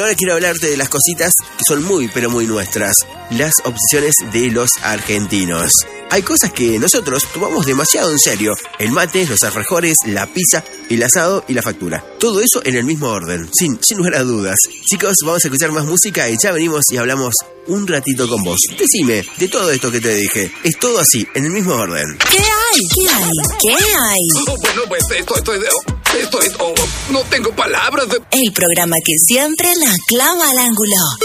Ahora quiero hablarte de las cositas que son muy, pero muy nuestras. Las obsesiones de los argentinos. Hay cosas que nosotros tomamos demasiado en serio. El mate, los alfajores, la pizza, el asado y la factura. Todo eso en el mismo orden, sin lugar a dudas. Chicos, vamos a escuchar más música y ya venimos y hablamos un ratito con vos. Decime, de todo esto que te dije, es todo así, en el mismo orden. ¿Qué hay? ¿Qué hay? ¿Qué hay? Bueno, pues no tengo palabras. El programa que siempre la clava al ángulo.